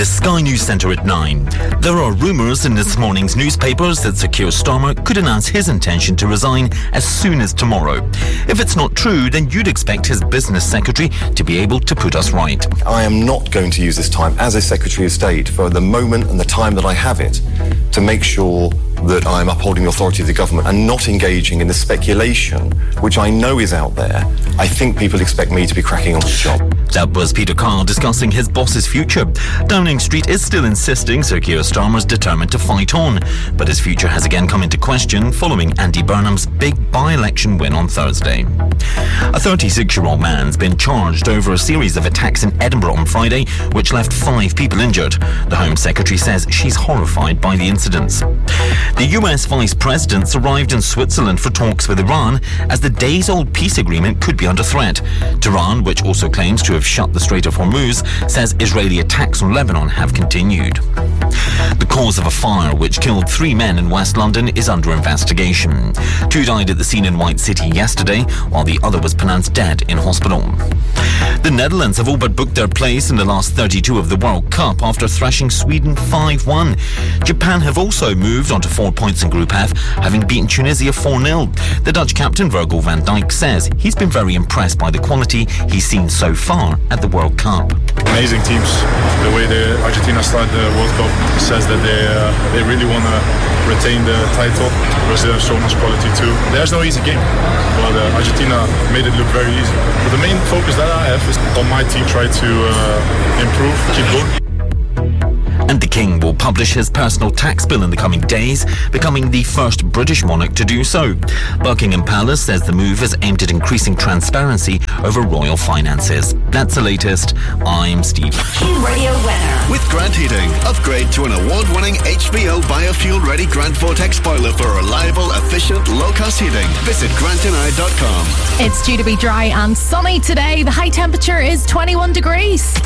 The Sky News Centre at 9. There are rumours in this morning's newspapers that Sir Keir Starmer could announce his intention to resign as soon as tomorrow. If it's not true, then you'd expect his business secretary to be able to put us right. I am not going to use this time as a Secretary of State for the moment and the time that I have it to make sure that I'm upholding the authority of the government and not engaging in the speculation which I know is out there. I think people expect me to be cracking on with the job. That was Peter Carr discussing his boss's future. Downing Street is still insisting Sir Keir Starmer's determined to fight on, but his future has again come into question following Andy Burnham's big by-election win on Thursday. A 36-year-old man's been charged over a series of attacks in Edinburgh on Friday, which left 5 people injured. The Home Secretary says she's horrified by the incidents. The US Vice President's arrived in Switzerland for talks with Iran as the days-old peace agreement could be under threat. Tehran, which also claims to have shut the Strait of Hormuz, says Israeli attacks on Lebanon have continued. The cause of a fire which killed 3 men in West London is under investigation. 2 died at the scene in White City yesterday, while the other was pronounced dead in hospital. The Netherlands have all but booked their place in the last 32 of the World Cup after thrashing Sweden 5-1. Japan have also moved on to 4 points in Group F, having beaten Tunisia 4-0. The Dutch captain Virgil van Dijk says he's been very impressed by the quality he's seen so far at the World Cup. Amazing teams. The way Argentina started the World Cup says that they really want to retain the title. Brazil has so much quality too. There's no easy game, but Argentina made it look very easy. But the main focus that I have is on my team try to improve, keep going. And the King will publish his personal tax bill in the coming days, becoming the first British monarch to do so. Buckingham Palace says the move is aimed at increasing transparency over royal finances. That's the latest. I'm Steve. Radio weather. With Grant Heating, upgrade to an award-winning HBO biofuel-ready Grant Vortex boiler for reliable, efficient, low-cost heating. Visit grantandI.com. It's due to be dry and sunny today. The high temperature is 21 degrees.